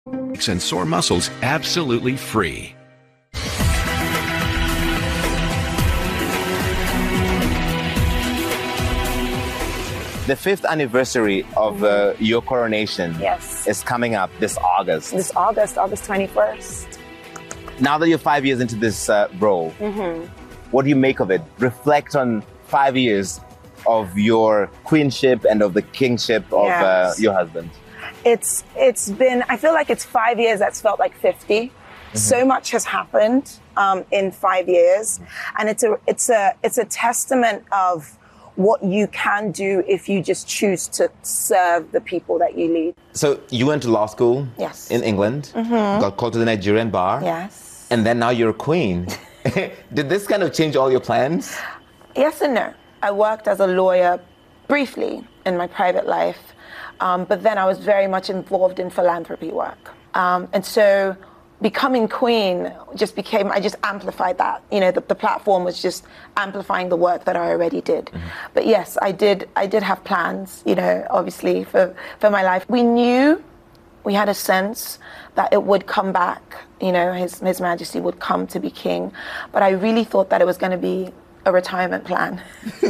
and sore muscles absolutely free. The 5th anniversary of your coronation is coming up this August. This August 21st. Now that you're 5 years into this role, what do you make of it? Reflect on 5 years of your queenship and of the kingship of your husband. It's been, I feel like it's 5 years that's felt like 50. So much has happened in 5 years, and it's a testament of what you can do if you just choose to serve the people that you lead. So you went to law school in England, got called to the Nigerian bar, and then now you're a queen. Did this kind of change all your plans? Yes and no. I worked as a lawyer briefly in my private life, but then I was very much involved in philanthropy work. And so becoming queen I just amplified that. You know, the platform was just amplifying the work that I already did. But yes, I did have plans, you know, obviously for my life. We had a sense that it would come back, you know, His Majesty would come to be king. But I really thought that it was going to be a retirement plan.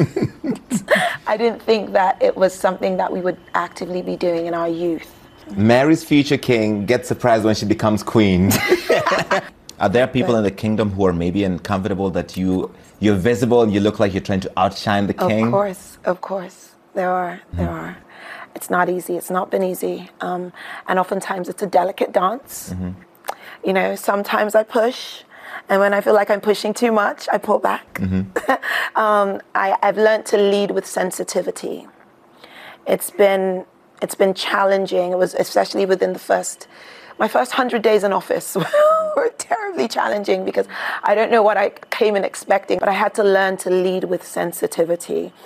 I didn't think that it was something that we would actively be doing in our youth. Mary's future king gets surprised when she becomes queen. Are there people in the kingdom who are maybe uncomfortable that you're visible and you look like you're trying to outshine the king? Of course. There are. It's not easy. It's not been easy. And oftentimes it's a delicate dance. You know, sometimes I push, and when I feel like I'm pushing too much, I pull back. I've learned to lead with sensitivity. It's been challenging. It was especially within my first 100 days in office were terribly challenging because I don't know what I came in expecting, but I had to learn to lead with sensitivity.